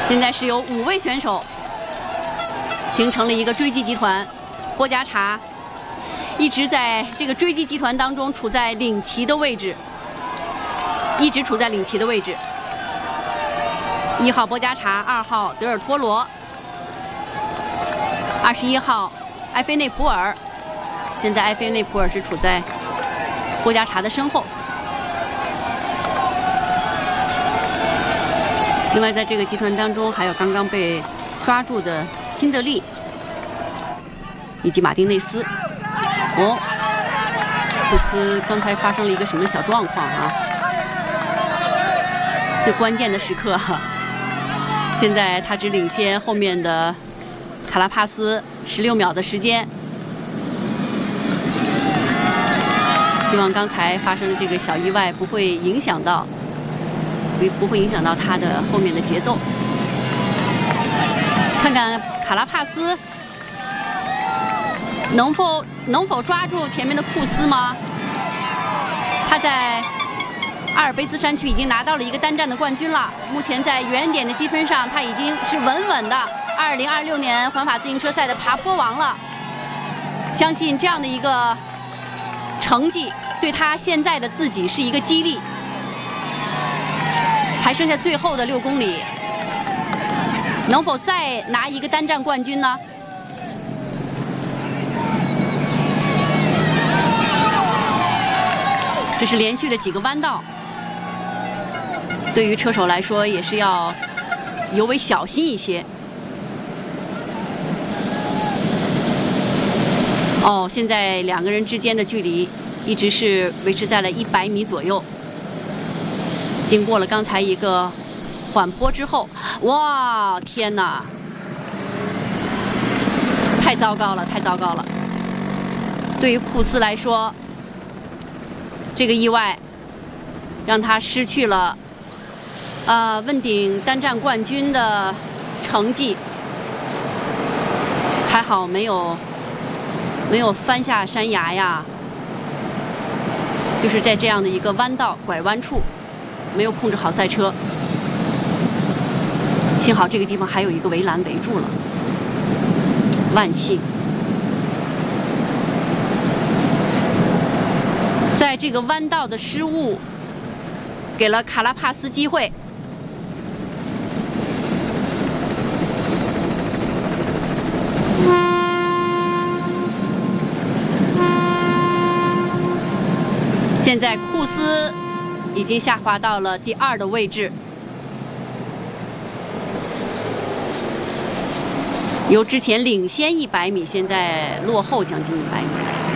现在是有5位选手形成了一个追击集团，波加查一直在这个追击集团当中处在领旗的位置，一直处在领旗的位置。1号波加查，2号德尔托罗，21号埃菲内普尔。现在埃菲内普尔是处在波加查的身后。另外，在这个集团当中，还有刚刚被抓住的辛德利以及马丁内斯。哦，库斯刚才发生了一个什么小状况啊？最关键的时刻哈。现在他只领先后面的卡拉帕斯16秒的时间。希望刚才发生的这个小意外不会影响到他的后面的节奏。看看卡拉帕斯能否抓住前面的库斯吗？他在阿尔卑斯山区已经拿到了一个单站的冠军了。目前在原点的积分上，他已经是稳稳的2026年环法自行车赛的爬坡王了。相信这样的一个成绩对他现在的自己是一个激励。还剩下最后的6公里，能否再拿一个单站冠军呢？这是连续的几个弯道。对于车手来说，也是要尤为小心一些。哦，现在2个人之间的距离一直是维持在了100米左右。经过了刚才一个缓坡之后，哇，天哪！太糟糕了，太糟糕了！对于库斯来说，这个意外让他失去了问鼎单站冠军的成绩。还好没有翻下山崖呀，就是在这样的一个弯道拐弯处没有控制好赛车。幸好这个地方还有一个围栏围住了，万幸。在这个弯道的失误，给了卡拉帕斯机会。现在库斯已经下滑到了第2的位置，由之前领先100米，现在落后将近100米。